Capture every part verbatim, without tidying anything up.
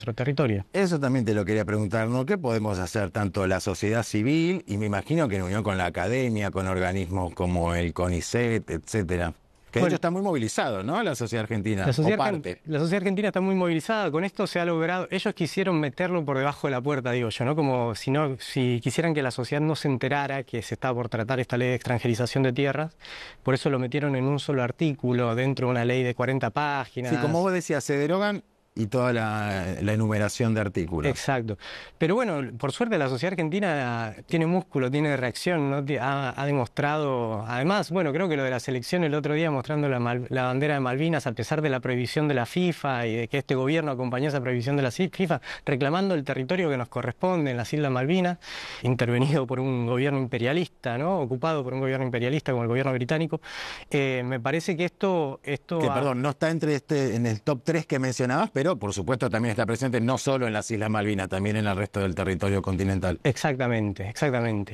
nuestro territorio. Eso también te lo quería preguntar, ¿no? ¿Qué podemos hacer tanto la sociedad civil y me imagino que en unión con la academia, con organismos como el CONICET, etcétera? Que de hecho Bueno, está muy movilizado, ¿no? La sociedad La argentina, o sociedad, argen- parte. la sociedad argentina está muy movilizada, con esto se ha logrado, ellos quisieron meterlo por debajo de la puerta, digo yo, ¿no? Como si no, si quisieran que la sociedad no se enterara que se estaba por tratar esta ley de extranjerización de tierras, por eso lo metieron en un solo artículo dentro de una ley de cuarenta Sí, como páginas. vos decías, se derogan y toda la, la enumeración de artículos. Exacto. Pero bueno, por suerte la sociedad argentina tiene músculo, tiene reacción, ¿no? Ti- Ha, ha demostrado, además, bueno, creo que lo de la selección el otro día mostrando la, mal- la bandera de Malvinas, a pesar de la prohibición de la FIFA y de que este gobierno acompañó esa prohibición de la si- FIFA, reclamando el territorio que nos corresponde en las Islas Malvinas, intervenido por un gobierno imperialista, ¿no? Ocupado por un gobierno imperialista como el gobierno británico. Eh, me parece que esto, esto Que, ha- perdón, no está entre este, en el top tres que mencionabas, pero por supuesto también está presente no solo en las Islas Malvinas, también en el resto del territorio continental. Exactamente, exactamente.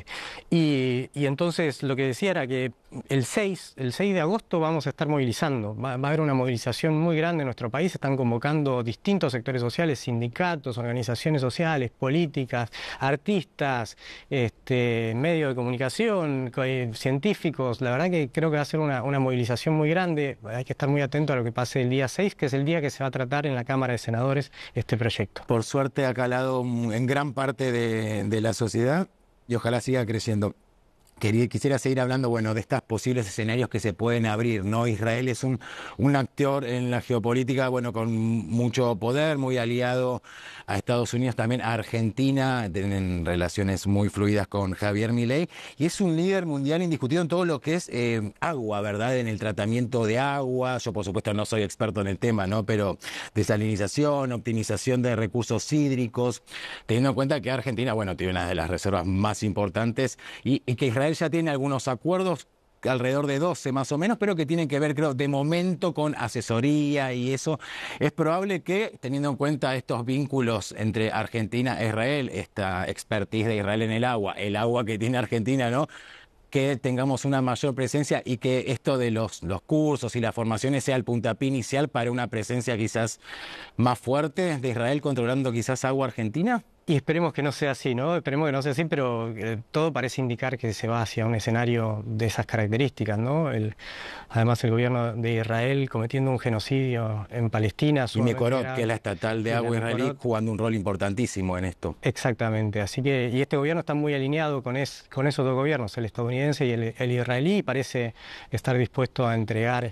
Y, y entonces lo que decía era que el seis, el seis de agosto vamos a estar movilizando, va, va a haber una movilización muy grande en nuestro país, están convocando distintos sectores sociales, sindicatos, organizaciones sociales, políticas, artistas, este, medios de comunicación, co- eh, científicos, la verdad que creo que va a ser una, una movilización muy grande, hay que estar muy atento a lo que pase el día seis, que es el día que se va a tratar en la Cámara de Senadores este proyecto. Por suerte ha calado mm, en gran parte de, de la sociedad y ojalá siga creciendo. Quería, quisiera seguir hablando, bueno, de estos posibles escenarios que se pueden abrir, ¿no? Israel es un, un actor en la geopolítica, bueno, con mucho poder, muy aliado a Estados Unidos, también a Argentina, tienen relaciones muy fluidas con Javier Milei, y es un líder mundial indiscutido en todo lo que es eh, agua, ¿verdad? En el tratamiento de agua, yo por supuesto no soy experto en el tema, ¿no? Pero desalinización, optimización de recursos hídricos, teniendo en cuenta que Argentina, bueno, tiene una de las reservas más importantes y, y que Israel ya tiene algunos acuerdos, alrededor de doce más o menos, pero que tienen que ver, creo, de momento con asesoría y eso. Es probable que, teniendo en cuenta estos vínculos entre Argentina e Israel, esta expertise de Israel en el agua, el agua que tiene Argentina, ¿no? Que tengamos una mayor presencia y que esto de los, los cursos y las formaciones sea el puntapié inicial para una presencia quizás más fuerte de Israel controlando quizás agua argentina. Y esperemos que no sea así, ¿no? Esperemos que no sea así, pero eh, todo parece indicar que se va hacia un escenario de esas características, ¿no? El, además, el gobierno de Israel cometiendo un genocidio en Palestina Y sumamente Mekorot, que es la grave. estatal de Y la agua israelí, Mekorot, jugando un rol importantísimo en esto. exactamente. Así que, y este gobierno está muy alineado con, es, con esos dos gobiernos, el estadounidense y el, el israelí, y parece estar dispuesto a entregar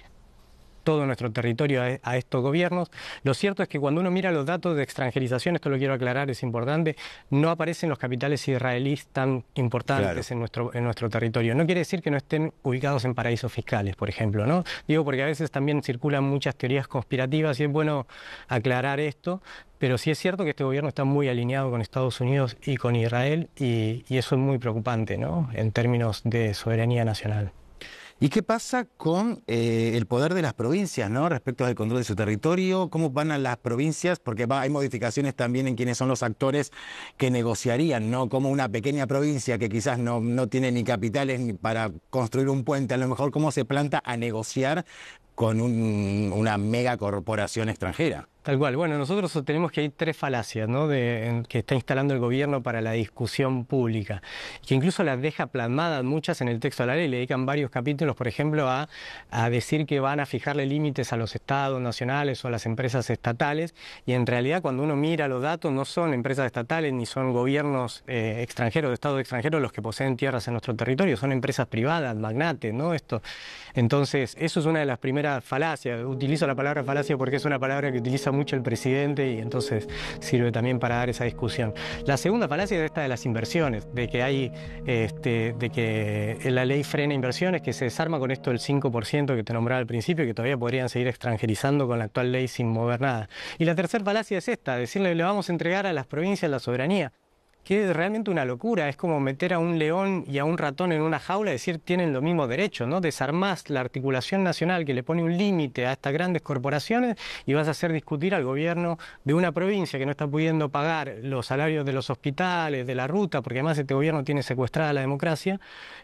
todo nuestro territorio a, a estos gobiernos. Lo cierto es que cuando uno mira los datos de extranjerización, esto lo quiero aclarar, es importante, no aparecen los capitales israelíes tan importantes Claro. en nuestro, en nuestro territorio. No quiere decir que no estén ubicados en paraísos fiscales, por ejemplo, ¿no? Digo porque a veces también circulan muchas teorías conspirativas y es bueno aclarar esto, pero sí es cierto que este gobierno está muy alineado con Estados Unidos y con Israel y, y eso es muy preocupante, ¿no? En términos de soberanía nacional. ¿Y qué pasa con eh, el poder de las provincias, ¿no? Respecto al control de su territorio? ¿Cómo van a las provincias? Porque va, hay modificaciones también en quiénes son los actores que negociarían, ¿no? Como una pequeña provincia que quizás no, no tiene ni capitales ni para construir un puente, a lo mejor cómo se planta a negociar con un, una mega corporación extranjera. Tal cual. Bueno, nosotros tenemos que hay tres falacias, ¿no? De, en- que está instalando el gobierno para la discusión pública, que incluso las deja plasmadas muchas en el texto de la ley. Le dedican varios capítulos, por ejemplo, a, a decir que van a fijarle límites a los estados nacionales o a las empresas estatales, y en realidad cuando uno mira los datos no son empresas estatales ni son gobiernos eh, extranjeros, de estados extranjeros los que poseen tierras en nuestro territorio, son empresas privadas, magnates, ¿no? Esto. Entonces, eso es una de las primeras falacias. Utilizo la palabra falacia porque es una palabra que utiliza mucho el presidente y entonces sirve también para dar esa discusión. La segunda falacia es esta de las inversiones, de que hay, este, de que la ley frena inversiones, que se desarma con esto del cinco por ciento que te nombraba al principio, que todavía podrían seguir extranjerizando con la actual ley sin mover nada. Y la tercera falacia es esta, decirle le vamos a entregar a las provincias la soberanía, que es realmente una locura. Es como meter a un león y a un ratón en una jaula y decir tienen los mismos derechos, ¿no? Desarmás la articulación nacional que le pone un límite a estas grandes corporaciones y vas a hacer discutir al gobierno de una provincia que no está pudiendo pagar los salarios de los hospitales, de la ruta, porque además este gobierno tiene secuestrada la democracia,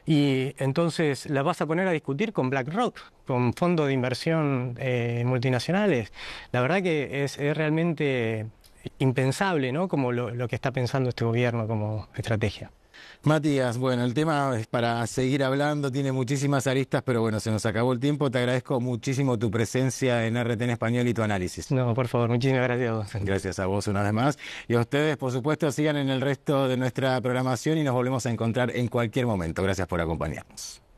y entonces la vas a poner a discutir con BlackRock, con fondos de inversión eh, multinacionales. La verdad que es, es realmente impensable, ¿no? Como lo, lo que está pensando este gobierno como estrategia. Matías, bueno, el tema es para seguir hablando, tiene muchísimas aristas, pero bueno, se nos acabó el tiempo. Te agradezco muchísimo tu presencia en R T en Español y tu análisis. No, por favor, muchísimas gracias. Gracias a vos una vez más. Y a ustedes, por supuesto, sigan en el resto de nuestra programación y nos volvemos a encontrar en cualquier momento. Gracias por acompañarnos.